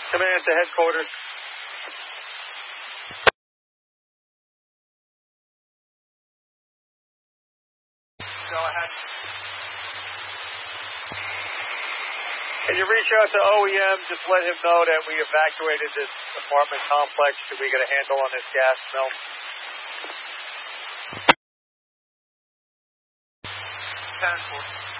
Command to headquarters. Go ahead. Can you reach out to OEM? Just let him know that we evacuated this apartment complex that we got a handle on this gas smell. 10-4.